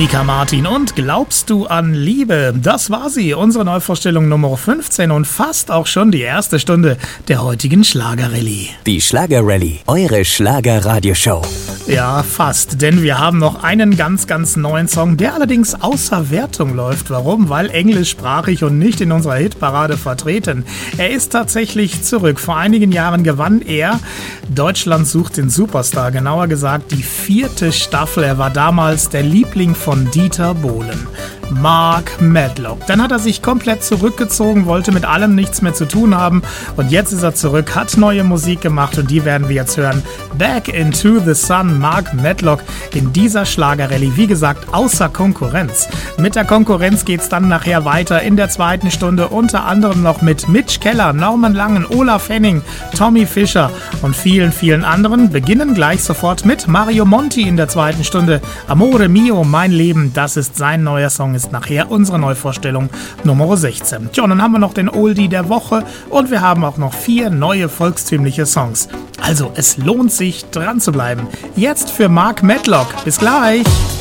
Monika Martin und Glaubst du an Liebe? Das war sie, unsere Neuvorstellung Nummer 15 und fast auch schon die erste Stunde der heutigen Schlager-Rallye. Die Schlager-Rallye, eure Schlager-Radioshow. Ja, fast, denn wir haben noch einen ganz, ganz neuen Song, der allerdings außer Wertung läuft. Warum? Weil englischsprachig und nicht in unserer Hitparade vertreten. Er ist tatsächlich zurück. Vor einigen Jahren gewann er Deutschland sucht den Superstar, genauer gesagt die 4. Staffel. Er war damals der Liebling von Dieter Bohlen. Mark Medlock. Dann hat er sich komplett zurückgezogen, wollte mit allem nichts mehr zu tun haben und jetzt ist er zurück, hat neue Musik gemacht und die werden wir jetzt hören. Back into the Sun, Mark Medlock in dieser Schlager-Rallye. Wie gesagt, außer Konkurrenz. Mit der Konkurrenz geht's dann nachher weiter in der zweiten Stunde, unter anderem noch mit Mitch Keller, Norman Langen, Olaf Henning, Tommy Fischer und vielen, vielen anderen. Beginnen gleich sofort mit Mario Monti in der zweiten Stunde. Amore mio, mein Leben, das ist sein neuer Song, ist nachher unsere Neuvorstellung Nummer 16. Tja, und dann haben wir noch den Oldie der Woche und wir haben auch noch 4 neue volkstümliche Songs. Also, es lohnt sich, dran zu bleiben. Jetzt für Mark Medlock. Bis gleich!